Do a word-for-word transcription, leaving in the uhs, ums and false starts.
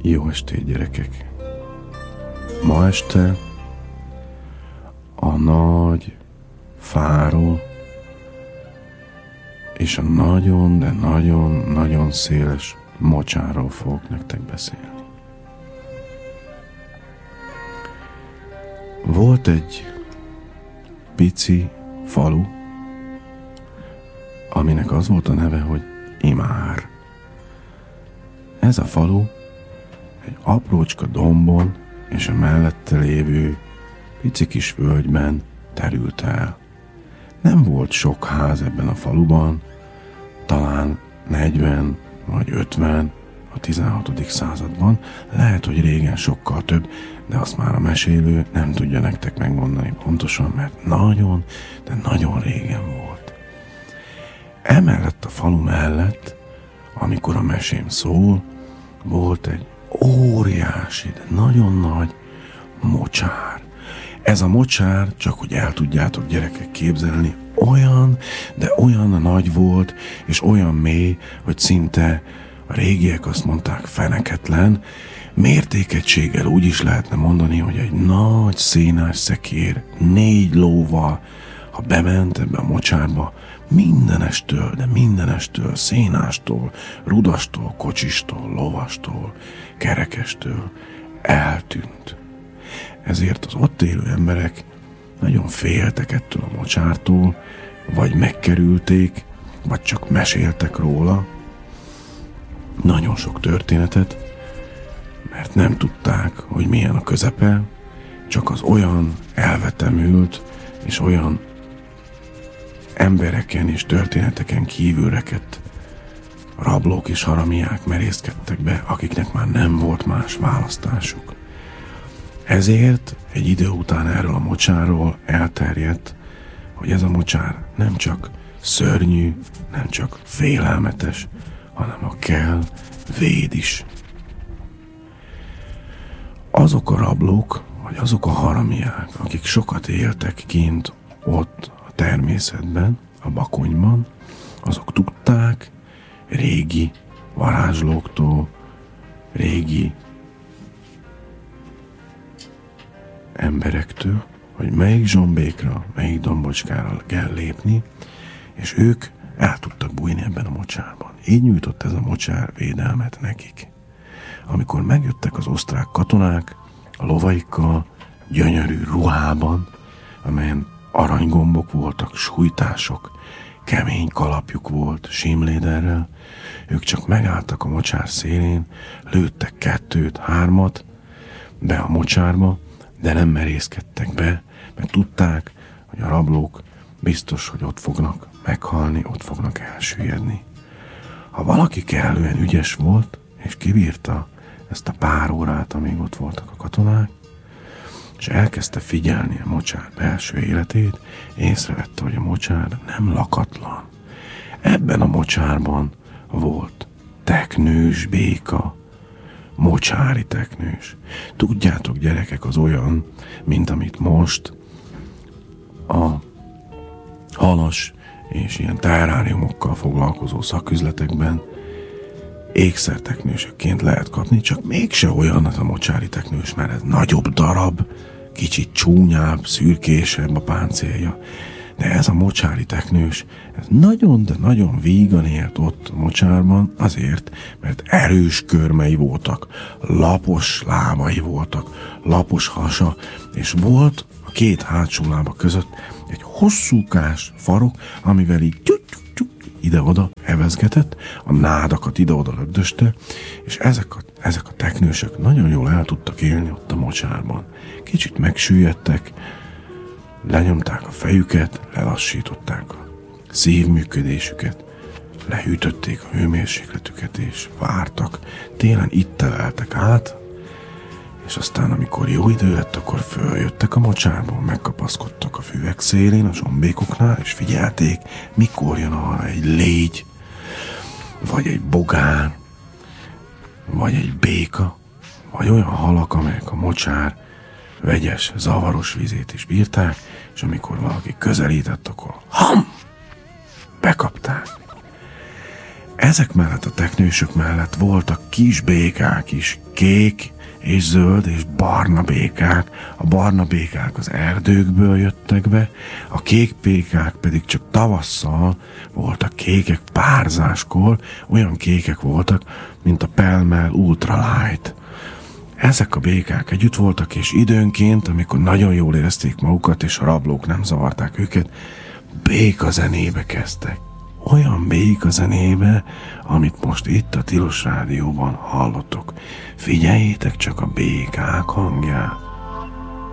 Jó estét, gyerekek! Ma este a nagy fáról és a nagyon, de nagyon-nagyon széles mocsárról fogok nektek beszélni. Volt egy pici falu, aminek az volt a neve, hogy Imár. Ez a falu egy aprócska dombon és a mellette lévő pici kis völgyben terült el. Nem volt sok ház ebben a faluban, talán negyven vagy ötven a tizenhatodik században, lehet, hogy régen sokkal több, de azt már a mesélő nem tudja nektek megmondani pontosan, mert nagyon, de nagyon régen volt. Emellett a falu mellett, amikor a mesém szól, volt egy óriási, de nagyon nagy mocsár. Ez a mocsár, csak hogy el tudjátok, gyerekek, képzelni, olyan, de olyan nagy volt, és olyan mély, hogy szinte a régiek azt mondták feneketlen, mértékegységgel úgy is lehetne mondani, hogy egy nagy szénás szekér négy lóval, ha bement ebbe a mocsárba, mindenestől, de mindenestől, szénástól, rudastól, kocsistól, lovastól, kerekestől eltűnt. Ezért az ott élő emberek nagyon féltek ettől a mocsártól, vagy megkerülték, vagy csak meséltek róla. Nagyon sok történetet, mert nem tudták, hogy milyen a közepe, csak az olyan elvetemült, és olyan embereken és történeteken kívül rekedt rablók és haramiák merészkedtek be, akiknek már nem volt más választásuk. Ezért egy idő után erről a mocsárról elterjedt, hogy ez a mocsár nem csak szörnyű, nem csak félelmetes, hanem ha kell, véd is. Azok a rablók, vagy azok a haramiák, akik sokat éltek kint ott a természetben, a bakonyban, azok tudták régi varázslóktól, régi emberektől, hogy melyik zsombékra, melyik dombocskára kell lépni, és ők el tudtak bújni ebben a mocsárban. Így nyújtott ez a mocsár védelmet nekik. Amikor megjöttek az osztrák katonák a lovaikkal, gyönyörű ruhában, amelyen aranygombok voltak, sújtások, kemény kalapjuk volt, símléderrel, ők csak megálltak a mocsár szélén, lőttek kettőt, hármat be a mocsárba, de nem merészkedtek be, mert tudták, hogy a rablók biztos, hogy ott fognak meghalni, ott fognak elsüllyedni. Ha valaki kellően ügyes volt, és kibírta ezt a pár órát, amíg ott voltak a katonák, és elkezdte figyelni a mocsár belső életét, észrevette, hogy a mocsár nem lakatlan. Ebben a mocsárban volt teknős béka, mocsári teknős. Tudjátok, gyerekek, az olyan, mint amit most a halas és ilyen terráriumokkal foglalkozó szaküzletekben ékszerteknősökként lehet kapni, csak mégse olyan az a mocsári teknős, mert ez nagyobb darab, kicsit csúnyább, szürkésebb a páncélja. De ez a mocsári teknős, ez nagyon, de nagyon vígan élt ott a mocsárban, azért, mert erős körmei voltak, lapos lábai voltak, lapos hasa, és volt a két hátsó lába között egy hosszúkás farok, amivel így ide-oda evezgetett, a nádakat ide-oda lögdöste, és ezek a, ezek a teknősök nagyon jól el tudtak élni ott a mocsárban. Kicsit megsüllyedtek, lenyomták a fejüket, lelassították a szívműködésüket, lehűtötték a hőmérsékletüket, és vártak. Télen itt teleltek át, és aztán, amikor jó idő lett, akkor följöttek a mocsárból, megkapaszkodtak a füvek szélén, a zsombékoknál, és figyelték, mikor jön arra egy légy, vagy egy bogár, vagy egy béka, vagy olyan halak, amelyek a mocsár vegyes, zavaros vízét is bírták, és amikor valaki közelített, akkor ham! Bekapták. Ezek mellett, a teknősök mellett voltak kis békák is, kék és zöld és barna békák. A barna békák az erdőkből jöttek be, a kék békák pedig csak tavasszal voltak kékek párzáskor, olyan kékek voltak, mint a Pelmel Ultralight. Ezek a békák együtt voltak, és időnként, amikor nagyon jól érezték magukat, és a rablók nem zavarták őket, béka zenébe kezdtek. Olyan béka zenébe, amit most itt a Tilos Rádióban hallottok. Figyeljétek csak a békák hangját.